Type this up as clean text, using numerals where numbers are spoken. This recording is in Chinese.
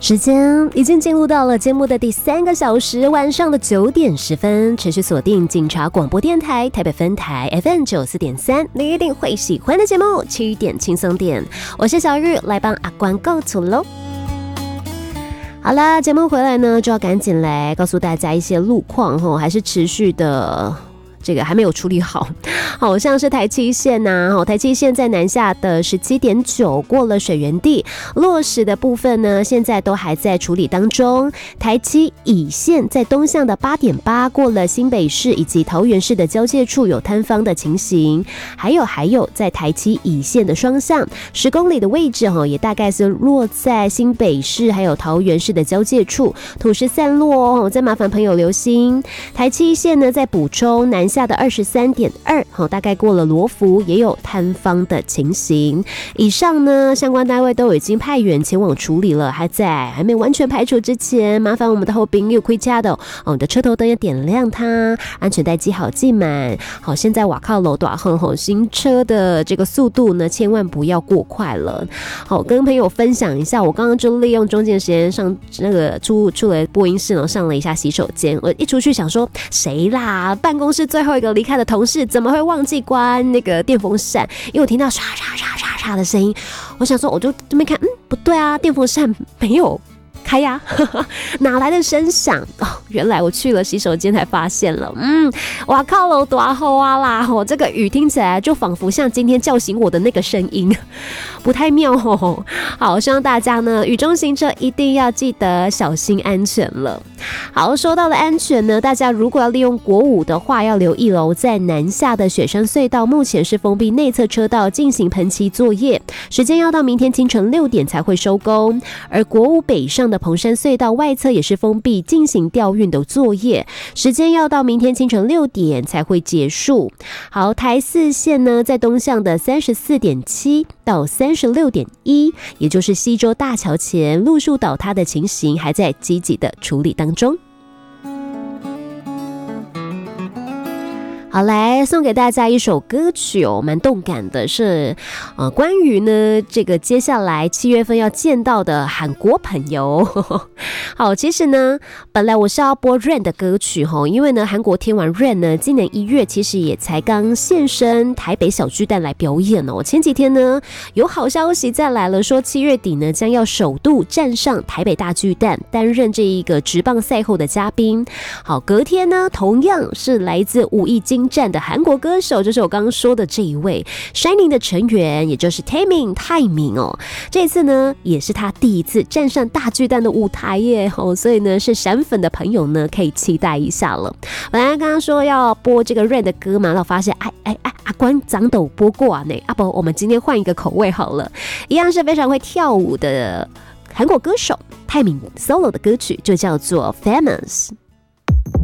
时间已经进入到了节目的第3个小时，晚上的9点10分，持续锁定警察广播电台台北分台 FM 94.3，你一定会喜欢的节目7点轻松点，我是小玉，来帮阿关告诉喽。好啦，节目回来呢，就要赶紧来告诉大家一些路况吼，还是持续的。这个还没有处理好，好像是台七线呐，台七线在南下的17.9过了水源地，落石的部分呢，现在都还在处理当中。台七乙线在东向的8.8过了新北市以及桃园市的交界处有坍方的情形，还有在台七乙线的双向10公里的位置也大概是落在新北市还有桃园市的交界处，土石散落哦，再麻烦朋友留心。台七线呢在补充南下的23.2，大概过了罗浮也有坍方的情形。以上呢相关单位都已经派员前往处理了，还没完全排除之前，麻烦我们的后兵又亏家的你的车头灯要点亮它，安全带系好系满。好，现在瓦靠楼短横行车的这个速度呢，千万不要过快了。好，跟朋友分享一下，我刚刚就利用中间时间上那个出了播音室呢，上了一下洗手间。我一出去想说，谁啦？办公室最后一个离开的同事怎么会忘记关那个电风扇？因为我听到刷刷刷刷刷的声音，我想说我就这边看，不对啊，电风扇没有开呀，哪来的声响？哦，原来我去了洗手间才发现了。哇靠楼多厚啊啦！这个雨听起来就仿佛像今天叫醒我的那个声音，不太妙哦。好，希望大家呢雨中行车一定要记得小心安全了。好，说到了安全呢，大家如果要利用国五的话，要留意喽。在南下的雪山隧道，目前是封闭内侧车道进行喷漆作业，时间要到明天清晨6点才会收工。而国五北上的彭山隧道外侧也是封闭进行调运的作业，时间要到明天清晨6点才会结束。好，台4线呢，在东向的34.7到36.1，也就是西洲大桥前路树倒塌的情形，还在积极的处理当中。好，来送给大家一首歌曲蛮动感的，是关于呢这个接下来7月份要见到的韩国朋友。好，其实呢本来我是要播 Rain 的歌曲因为呢韩国天王 Rain 呢今年1月其实也才刚现身台北小巨蛋来表演前几天呢有好消息再来了，说7月底呢将要首度站上台北大巨蛋担任这一个职棒赛后的嘉宾。好，隔天呢同样是来自5亿金战的韩国歌手，就是我刚刚说的这一位 Shining 的成员，也就是 Taemin 泰明这次呢也是他第一次站上大巨蛋的舞台耶所以呢是闪粉的朋友呢可以期待一下了。本来刚刚说要播这个 Rain 的歌嘛，然后发现阿关长斗播过啊呢，不，我们今天换一个口味好了，一样是非常会跳舞的韩国歌手泰明 solo 的歌曲，就叫做 Famous。